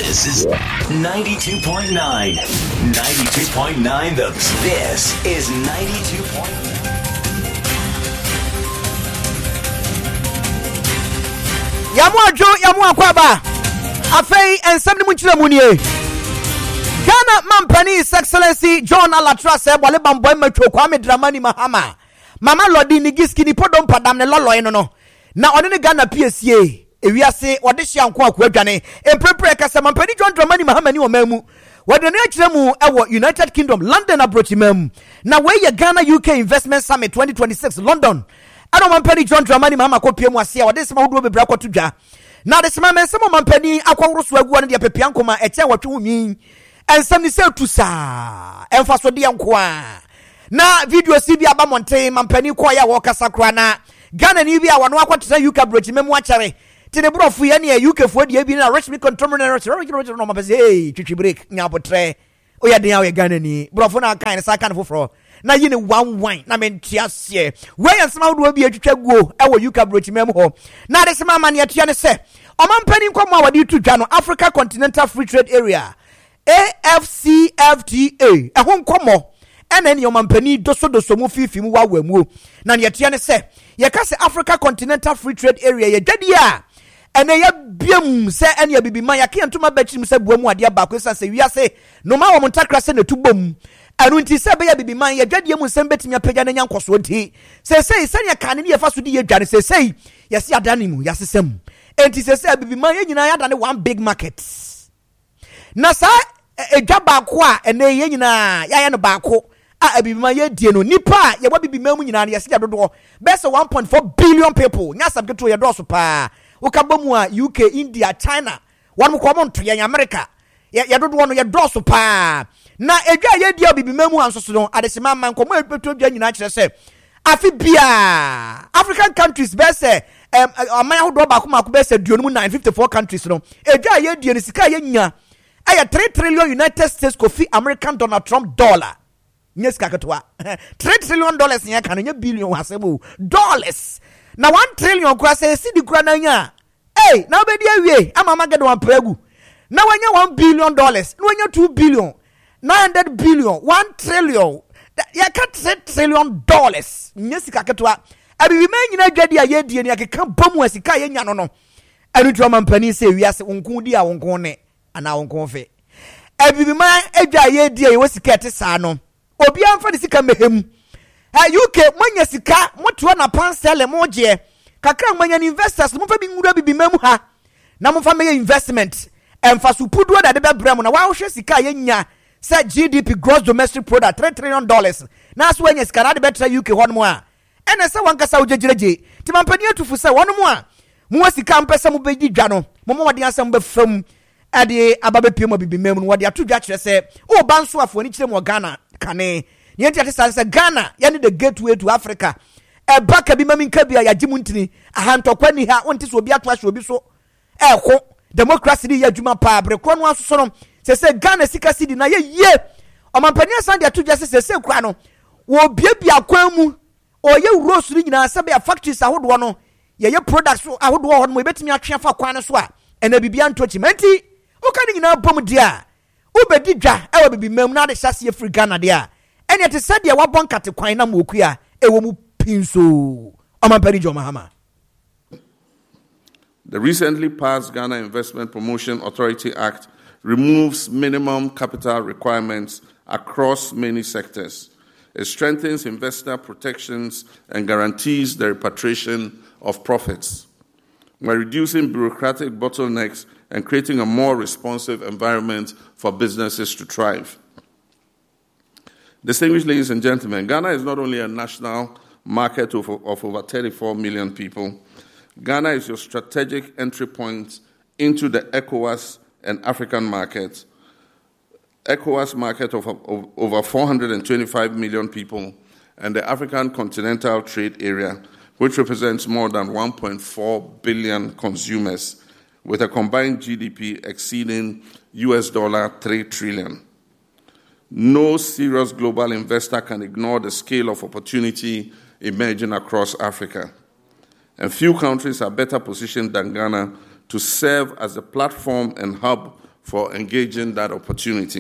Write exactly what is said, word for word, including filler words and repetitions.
This is ninety-two point nine. ninety-two point nine. The This is ninety-two point nine. Yamu ajo, yamu akwaba. Afei ensem ni munchira munie. Ghana Mampani His Excellency John Alatra se bole bamboy metro Kwame Dramani Mahama. Mama Lodi ni giski ni podom padam ne lolo no no. Na one ne Ghana P S A ewiase ode hia nko akwa adwane. Emprepre kasa Mampani John Dramani Mahama ni omamu. Wode ne akire mu ewo United Kingdom London abrochi mam. Na we ye Ghana U K Investment Summit twenty twenty-six London. Ano Mampani John Dramani Mahama ko pie mu ase wode sema hodo bebra kwato dwa. Na de sema men sema Mampani akwaworo so agu ane de pepia nkoma eche watwe hunyin. Ensem ni se tusa emfaso de nko a. Na video si bi aba monten Mampani ko ya wo kasa kra na Ghana ni bi a wano akwatesa U K brochi memu akere. Tine brofu ye ne U K fo de bi na rich me contemporary no mapese hey twitwi break nya botre. Oya den ya Ghana ni brofu na kan sa kan foforo. Na yine one wine na mentia se we yensema wo bi atwitwa guo e wo U K brochi mem ho na de sema man yatua ne se omampani nkomo a wade tu dwa no Africa Continental Free Trade Area A F C F T A e ho nkomo ena ne omampani doso doso mu fifi mu wawa mu na ne yatua ne se ye ka se Africa Continental Free Trade Area ye dwade a ena ya biam se ena ya bibi man ya ke ntoma bachirim se buamu ade ba ko se wiase no ma wo montakra se na tubom anunti se be ya bibi man ya dwade mu nsem betimi apagya na nyankoso nti se se se ne ka ne ye fa so de ye dwane se se ye se adane mu ya sesem enti se se bibi man ye nyina ya dane one big market na sa edwa ba ko a ene ye nyina ya ya no ba ko a bibi man ye die no nipa ye wa bibi man mu nyina ye se ya dodo be se one point four billion people nya sabgeto ye do so pa ukabomu a U K India China one mo ko mo nto ye America ye ye dodo no ye do so pa na edwa ye dia bibi mamu ansoso no adesema man komo epeto dwa nyina kire se afi bia African countries be se um amaya ho do ba ko mako be se duonu nine fifty-four countries no edwa ye die ne sika ye nya aya three trillion United States Kofi American Donald Trump dollar nyes kaketwa three trillion dollars nya kan nya billion wasebo dollars na one trillion kwa se sidi kwa na nya eh na obedi awie ama magede wan pragu na wanya one billion dollars na wanya two billion nine hundred billion one trillion ya ka three trillion dollars nyesi kaketwa abibi men nyina dwade a ye die ne akeka bomu asika ye nya no no anu tu Mampani se wiase wonkun di a wonkun ne ana wonkun fe abibi man adwa ye die ye wasika te saa no obi amfa de sika mehem ha U K manya sika moto na pansele moje kakra manya investors mo fa bi ngura bibi mem ha na mo fa me investment emfa so pudu da de bebrem na wa wo hwe sika ye nya say G D P gross domestic product three trillion dollars na so anya sika na de betra U K hon mo a ene se wanka sa ojegireje ti Mampani atufu se won mo a mo wasika mpesa mo bedi dwa no mo mo wode asem be fam ade ababe piem bibi mem no wode atu dwa kire se o banso afo ni kire mo Ghana kane yenti ate say Ghana ya the gateway to Africa e baka bi mami nka bia ya jimuntini ahantokwa ni ha wonte so obi ato ahwe obi so e ko democracy ni ya dwuma pa abrekro no asoso no se se Ghana sika sidi na ye ye Omampani asan de to just se se kura no wo biabia kwan mu oye rose ni nyina se be factories ahodo no ye ye products ahodo ho no ebetimi atwe afa kwan no so a ena bibia ntochi menti o ka ni nyina bom dia u bedi dwa e wo bibi mem na de hyase free Ghana dia ene te se de wabon kate kwan na mokua e wo mu pinso Omampani John Mahama. The recently passed Ghana Investment Promotion Authority Act removes minimum capital requirements across many sectors. It strengthens investor protections and guarantees the repatriation of profits, while reducing bureaucratic bottlenecks and creating a more responsive environment for businesses to thrive. Distinguished ladies and gentlemen, Ghana is not only a national market of, of over thirty-four million people. Ghana is your strategic entry point into the ECOWAS and African market. ECOWAS market of, of over four hundred twenty-five million people, and the African Continental Trade Area, which represents more than one point four billion consumers, with a combined G D P exceeding U S dollar three trillion. No serious global investor can ignore the scale of opportunity emerging across Africa. And few countries are better positioned than Ghana to serve as a platform and hub for engaging that opportunity.